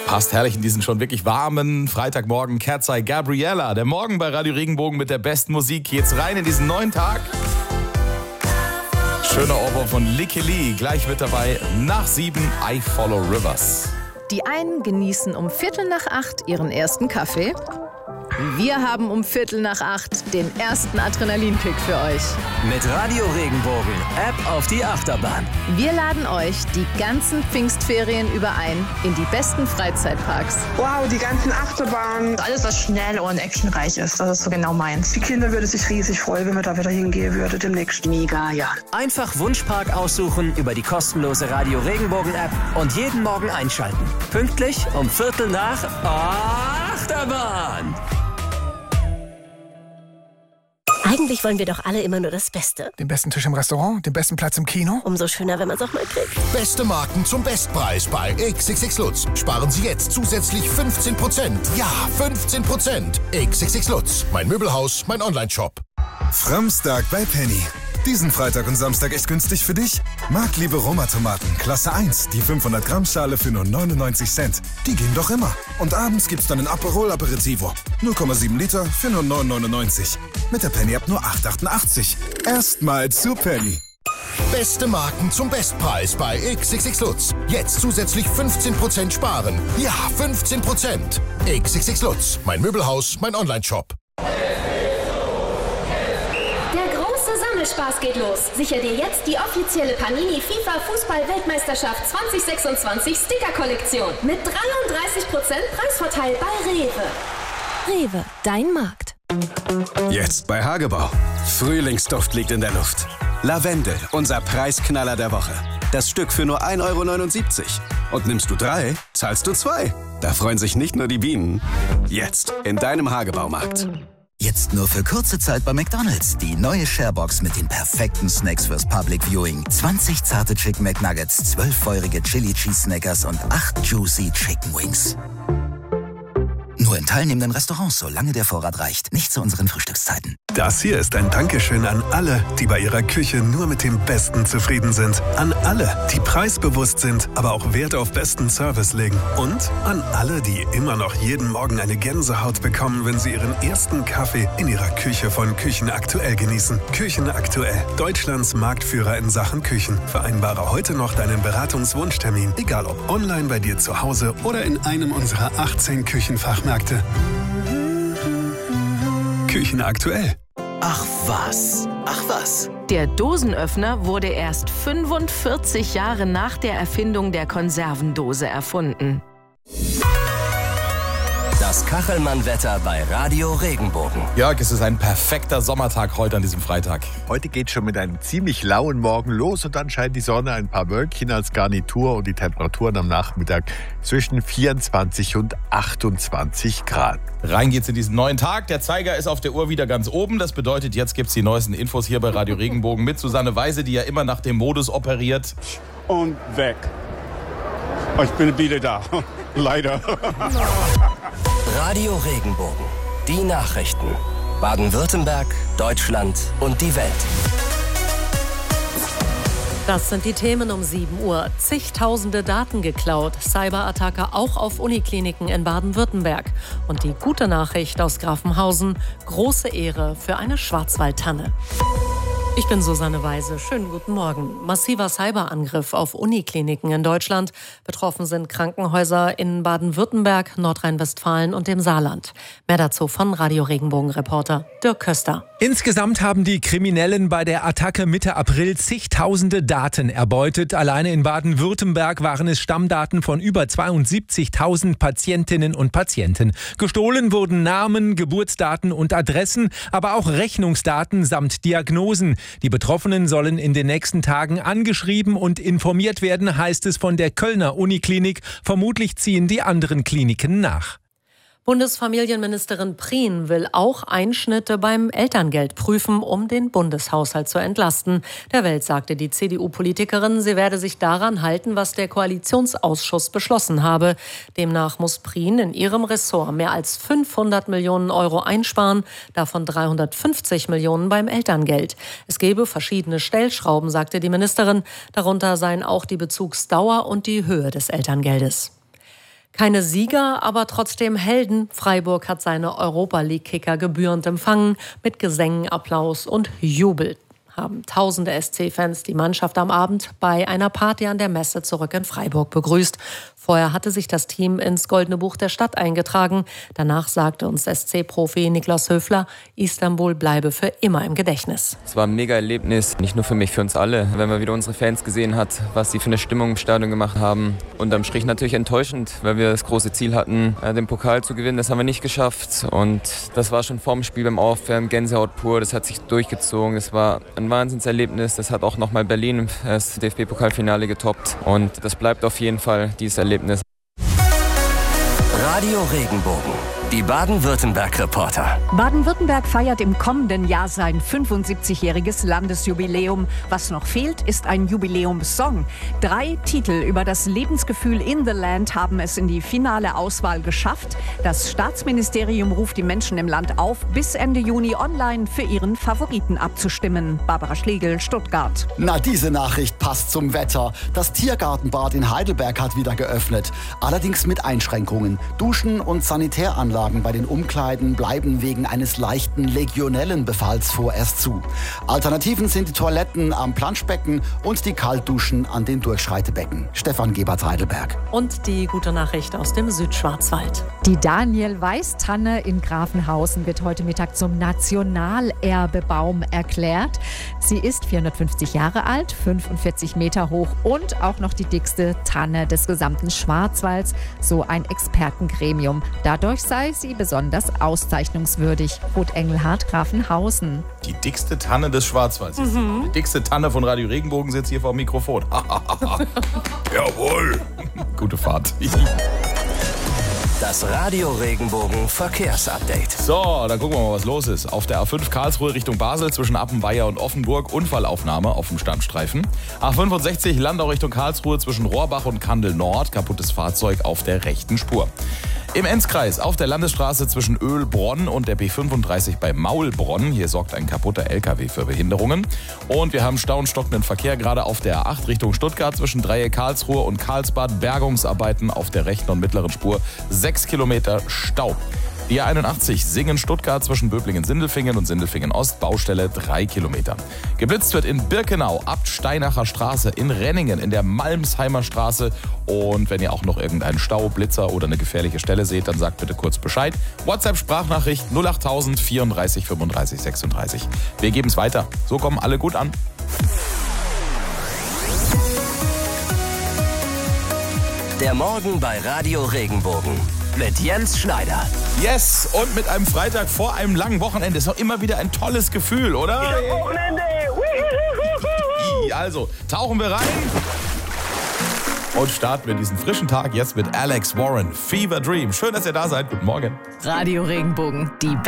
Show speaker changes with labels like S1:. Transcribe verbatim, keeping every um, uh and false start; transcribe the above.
S1: Passt herrlich in diesen schon wirklich warmen Freitagmorgen. Kerzai Gabriella, der Morgen bei Radio Regenbogen mit der besten Musik. Jetzt rein in diesen neuen Tag. Schöner Ohrwurm von Licky Lee, gleich mit dabei. Nach sieben, I Follow Rivers.
S2: Die einen genießen um Viertel nach acht ihren ersten Kaffee. Wir haben um Viertel nach acht den ersten Adrenalinkick für euch.
S3: Mit Radio Regenbogen, App auf die Achterbahn.
S2: Wir laden euch die ganzen Pfingstferien über ein in die besten Freizeitparks.
S4: Wow, die ganzen Achterbahnen.
S5: Alles, was schnell und actionreich ist, das ist so genau meins.
S4: Die Kinder würden sich riesig freuen, wenn wir da wieder hingehen würden demnächst.
S5: Mega, ja.
S3: Einfach Wunschpark aussuchen über die kostenlose Radio Regenbogen App und jeden Morgen einschalten. Pünktlich um Viertel nach Achterbahn.
S6: Eigentlich wollen wir doch alle immer nur das Beste.
S7: Den besten Tisch im Restaurant, den besten Platz im Kino.
S6: Umso schöner, wenn man es auch mal kriegt.
S8: Beste Marken zum Bestpreis bei X X X Lutz. Sparen Sie jetzt zusätzlich fünfzehn Prozent. Ja, fünfzehn Prozent. X X X Lutz. Mein Möbelhaus, mein Onlineshop.
S9: Framstag bei Penny. Diesen Freitag und Samstag echt günstig für dich? Marktliebe Roma-Tomaten, Klasse eins, die fünfhundert Gramm Schale für nur neunundneunzig Cent. Die gehen doch immer. Und abends gibt's dann ein Aperol Aperitivo. null Komma sieben Liter für nur neun neunundneunzig. Mit der Penny ab nur acht achtundachtzig. Erstmal zu Penny.
S8: Beste Marken zum Bestpreis bei X X X Lutz. Jetzt zusätzlich fünfzehn Prozent sparen. Ja, fünfzehn Prozent. X X X Lutz. Mein Möbelhaus, mein Onlineshop.
S10: Spaß geht los. Sicher dir jetzt die offizielle Panini FIFA Fußball-Weltmeisterschaft zwanzig sechsundzwanzig Sticker-Kollektion mit dreiunddreißig Prozent Preisvorteil bei Rewe.
S6: Rewe, dein Markt.
S11: Jetzt bei Hagebau. Frühlingsduft liegt in der Luft. Lavendel, unser Preisknaller der Woche. Das Stück für nur ein Euro neunundsiebzig. Und nimmst du drei, zahlst du zwei. Da freuen sich nicht nur die Bienen. Jetzt in deinem Hagebaumarkt.
S12: Jetzt nur für kurze Zeit bei McDonald's. Die neue Sharebox mit den perfekten Snacks fürs Public Viewing. zwanzig zarte Chicken McNuggets, zwölf feurige Chili Cheese Snackers und acht Juicy Chicken Wings. Nur in teilnehmenden Restaurants, solange der Vorrat reicht. Nicht zu unseren Frühstückszeiten.
S13: Das hier ist ein Dankeschön an alle, die bei ihrer Küche nur mit dem Besten zufrieden sind. An alle, die preisbewusst sind, aber auch Wert auf besten Service legen. Und an alle, die immer noch jeden Morgen eine Gänsehaut bekommen, wenn sie ihren ersten Kaffee in ihrer Küche von Küchen Aktuell genießen. Küchen Aktuell, Deutschlands Marktführer in Sachen Küchen. Vereinbare heute noch deinen Beratungswunschtermin. Egal ob online bei dir zu Hause oder in einem unserer achtzehn Küchenfachmärkte. Küchen Aktuell.
S12: Ach was, ach was.
S2: Der Dosenöffner wurde erst fünfundvierzig Jahre nach der Erfindung der Konservendose erfunden.
S3: Das Kachelmann-Wetter bei Radio Regenbogen.
S1: Jörg, es ist ein perfekter Sommertag heute an diesem Freitag.
S14: Heute geht schon mit einem ziemlich lauen Morgen los und dann scheint die Sonne, ein paar Wölkchen als Garnitur und die Temperaturen am Nachmittag zwischen vierundzwanzig und achtundzwanzig Grad.
S1: Rein geht's in diesen neuen Tag. Der Zeiger ist auf der Uhr wieder ganz oben. Das bedeutet, jetzt gibt's die neuesten Infos hier bei Radio Regenbogen mit Susanne Weise, die ja immer nach dem Modus operiert.
S15: Und weg. Ich bin wieder da. Leider.
S3: Radio Regenbogen. Die Nachrichten. Baden-Württemberg, Deutschland und die Welt.
S16: Das sind die Themen um sieben Uhr. Zigtausende Daten geklaut. Cyberattacke auch auf Unikliniken in Baden-Württemberg. Und die gute Nachricht aus Grafenhausen. Große Ehre für eine Schwarzwaldtanne. Ich bin Susanne Weise. Schönen guten Morgen. Massiver Cyberangriff auf Unikliniken in Deutschland. Betroffen sind Krankenhäuser in Baden-Württemberg, Nordrhein-Westfalen und dem Saarland. Mehr dazu von Radio Regenbogen-Reporter Dirk Köster.
S17: Insgesamt haben die Kriminellen bei der Attacke Mitte April zigtausende Daten erbeutet. Alleine in Baden-Württemberg waren es Stammdaten von über zweiundsiebzigtausend Patientinnen und Patienten. Gestohlen wurden Namen, Geburtsdaten und Adressen, aber auch Rechnungsdaten samt Diagnosen. Die Betroffenen sollen in den nächsten Tagen angeschrieben und informiert werden, heißt es von der Kölner Uniklinik. Vermutlich ziehen die anderen Kliniken nach.
S16: Bundesfamilienministerin Prien will auch Einschnitte beim Elterngeld prüfen, um den Bundeshaushalt zu entlasten. Der Welt sagte die C D U-Politikerin, sie werde sich daran halten, was der Koalitionsausschuss beschlossen habe. Demnach muss Prien in ihrem Ressort mehr als fünfhundert Millionen Euro einsparen, davon dreihundertfünfzig Millionen beim Elterngeld. Es gebe verschiedene Stellschrauben, sagte die Ministerin. Darunter seien auch die Bezugsdauer und die Höhe des Elterngeldes. Keine Sieger, aber trotzdem Helden. Freiburg hat seine Europa-League-Kicker gebührend empfangen, mit Gesängen, Applaus und Jubel. Haben tausende S C-Fans die Mannschaft am Abend bei einer Party an der Messe zurück in Freiburg begrüßt. Vorher hatte sich das Team ins Goldene Buch der Stadt eingetragen. Danach sagte uns S C-Profi Niklas Höfler, Istanbul bleibe für immer im Gedächtnis.
S18: Es war ein mega Erlebnis, nicht nur für mich, für uns alle. Wenn man wieder unsere Fans gesehen hat, was sie für eine Stimmung im Stadion gemacht haben. Unterm Strich natürlich enttäuschend, weil wir das große Ziel hatten, den Pokal zu gewinnen. Das haben wir nicht geschafft. Und das war schon vorm Spiel beim Aufwärmen Gänsehaut pur. Das hat sich durchgezogen. Das war ein Wahnsinnserlebnis. Das hat auch nochmal Berlin das D F B-Pokalfinale getoppt. Und das bleibt auf jeden Fall dieses Erlebnis.
S3: Radio Regenbogen, die Baden-Württemberg-Reporter.
S19: Baden-Württemberg feiert im kommenden Jahr sein fünfundsiebzigjähriges Landesjubiläum. Was noch fehlt, ist ein Jubiläumssong. Drei Titel über das Lebensgefühl in the Land haben es in die finale Auswahl geschafft. Das Staatsministerium ruft die Menschen im Land auf, bis Ende Juni online für ihren Favoriten abzustimmen. Barbara Schlegel, Stuttgart.
S20: Na, diese Nachricht passt zum Wetter. Das Tiergartenbad in Heidelberg hat wieder geöffnet. Allerdings mit Einschränkungen. Duschen und Sanitäranlagen bei den Umkleiden bleiben wegen eines leichten Legionellenbefalls vorerst zu. Alternativen sind die Toiletten am Planschbecken und die Kaltduschen an den Durchschreitebecken. Stefan Gebert, Heidelberg.
S16: Und die gute Nachricht aus dem Südschwarzwald.
S21: Die Daniel-Weiß-Tanne in Grafenhausen wird heute Mittag zum Nationalerbebaum erklärt. Sie ist vierhundertfünfzig Jahre alt, fünfundvierzig Meter hoch und auch noch die dickste Tanne des gesamten Schwarzwalds, so ein Expertengremium. Dadurch sei sie besonders auszeichnungswürdig. Ruth Engelhardt, Grafenhausen.
S1: Die dickste Tanne des Schwarzwalds. Mhm. Die dickste Tanne von Radio Regenbogen sitzt hier vor dem Mikrofon. Jawohl. Gute Fahrt.
S3: Das Radio Regenbogen Verkehrsupdate.
S1: So, dann gucken wir mal, was los ist. Auf der A fünf Karlsruhe Richtung Basel zwischen Appenweier und Offenburg Unfallaufnahme auf dem Standstreifen. A fünfundsechzig Landau Richtung Karlsruhe zwischen Rohrbach und Kandel Nord. Kaputtes Fahrzeug auf der rechten Spur. Im Enzkreis auf der Landesstraße zwischen Oehlbronn und der B fünfunddreißig bei Maulbronn. Hier sorgt ein kaputter L K W für Behinderungen. Und wir haben stau- und stockenden Verkehr gerade auf der A acht Richtung Stuttgart zwischen Dreieck Karlsruhe und Karlsbad. Bergungsarbeiten auf der rechten und mittleren Spur. Sechs Kilometer Stau. Die A einundachtzig Singen-Stuttgart zwischen Böblingen-Sindelfingen und Sindelfingen-Ost, Baustelle drei Kilometer. Geblitzt wird in Birkenau, Abt-Steinacher Straße, in Renningen, in der Malmsheimer Straße. Und wenn ihr auch noch irgendeinen Stau, Blitzer oder eine gefährliche Stelle seht, dann sagt bitte kurz Bescheid. WhatsApp-Sprachnachricht null achttausend vierunddreißig fünfunddreißig sechsunddreißig. Wir geben es weiter. So kommen alle gut an.
S3: Der Morgen bei Radio Regenbogen mit Jens Schneider.
S1: Yes, und mit einem Freitag vor einem langen Wochenende ist auch immer wieder ein tolles Gefühl, oder?
S22: Ja, Wochenende!
S1: Also, tauchen wir rein und starten wir diesen frischen Tag jetzt mit Alex Warren, Fever Dream. Schön, dass ihr da seid. Guten Morgen.
S2: Radio Regenbogen, die